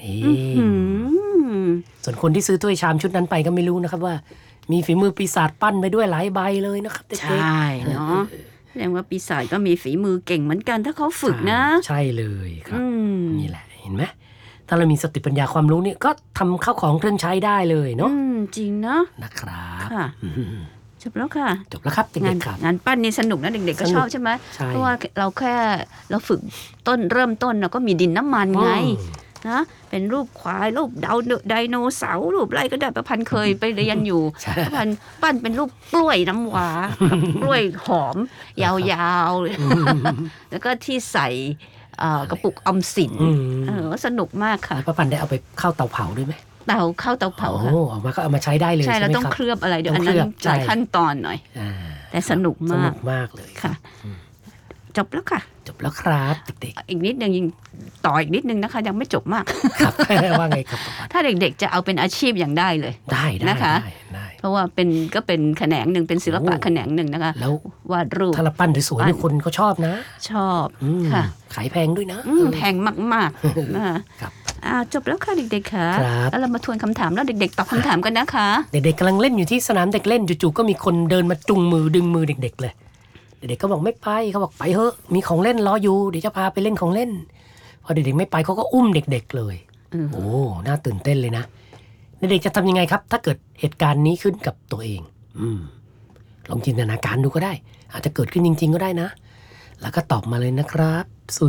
นี่ส่วนคนที่ซื้อถ้วยชามชุดนั้นไปก็ไม่รู้นะครับว่ามีฝีมือปีศาจปั้นไปด้วยหลายใบเลยนะครับเด็กๆใช่เนาะแสดงว่าปีศาจก็มีฝีมือเก่งเหมือนกันถ้าเขาฝึกนะใช่เลยครับนี่แหละเห็นไหมถ้าเรามีสติปัญญาความรู้นี่ก็ทำข้าวของเครื่องใช้ได้เลยเนาะจริงเนาะนะครับค่ะจบแล้วค่ะจบแล้วครับเด็กๆครับงานปั้นนี่สนุกนะเด็กๆก็ชอบใช่ไหมเพราะว่าเราฝึกเริ่มต้นเราก็มีดินน้ำมันไงนะเป็นรูปควายรูปไดโนเสาร์รูปอะไรก็ได้ประพันธ์เคยไปเรียนอยู่ประพันธ์ปั้นเป็นรูปกล้วยน้ำว้ากล้วยหอมยาวๆแล้วก็ที่ใส่กระปุกออมสินสนุกมากค่ะประพันธ์ได้เอาไปเข้าเตาเผาด้วยไหมเข้าเตาเผาค่ะออกมาก็เอามาใช้ได้เลยใช่ไหมครับใช่เราต้องเคลือบอะไรเดี๋ยวอันนั้นหลายขั้นตอนหน่อยแต่สนุกมากเลยค่ะจบแล้วค่ะจบแล้วครับเด็กๆอีกนิดนึงยังต่ออีกนิดนึงนะคะยังไม่จบมากครับว่าไงครับถ้าเด็กๆจะเอาเป็นอาชีพอย่างได้เลยได้นะคะเพราะว่าก็เป็นแขนงหนึ่งเป็นศิลปะแขนงหนึ่งนะคะแล้ววาดรูปถ้าเราปั้นสวยๆนี่คนเขาชอบนะชอบค่ะขายแพงด้วยนะแพงมากๆนะคะจบแล้วค่ะเด็กๆค่ะแล้วเรามาทวนคำถามแล้วเด็กๆตอบคำถามกันนะคะเด็กๆกำลังเล่นอยู่ที่สนามเด็กเล่นจู่ๆก็มีคนเดินมาจุงมือดึงมือเด็กๆเลยเด็กๆก็บอกไม่ไปเขาบอกไปเถอะมีของเล่นรออยู่เดี๋ยวจะพาไปเล่นของเล่นพอเด็กๆไม่ไปเขาก็อุ้มเด็กๆเลยโอ้น่าตื่นเต้นเลยนะเด็กๆจะทำยังไงครับถ้าเกิดเหตุการณ์นี้ขึ้นกับตัวเองลองจินตนาการดูก็ได้อาจจะเกิดขึ้นจริงๆก็ได้นะแล้วก็ตอบมาเลยนะครับ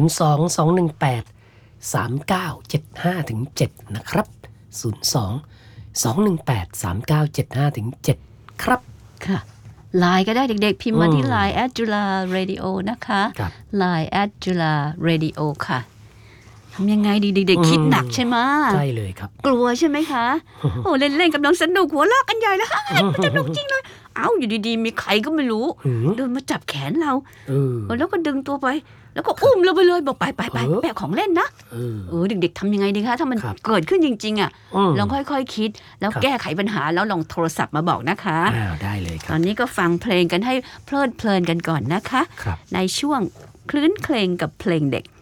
022183975-7นะครับ022183975-7ครับค่ะไลน์ก็ได้เด็กๆพิมพ์มาที่ Line @JULA-Radio นะคะ Line @JULA-Radio ค่ะทำยังไงดีเด็กๆคิดหนักใช่ไหมใช่เลยครับกลัวใช่ไหมคะโอ้เล่นๆกำลังสนุกหัวเราะกันใหญ่แล้วมันสนุกจริงเลยอยู่ดีๆมีใครก็ไม่รู้เดินมาจับแขนเราแล้วก็ดึงตัวไปแล้วก็อุ้มเราไปเลยบอกไปแปะของเล่นนะเด็กๆทำยังไงดีคะถ้ามันเกิดขึ้นจริงๆลองค่อยๆคิดแล้วแก้ไขปัญหาแล้วลองโทรศัพท์มาบอกนะคะได้เลยครับตอนนี้ก็ฟังเพลงกันให้เพลิดเพลินกันก่อนนะคะในช่วงคลื่นเพลงกับเพลงเด็ก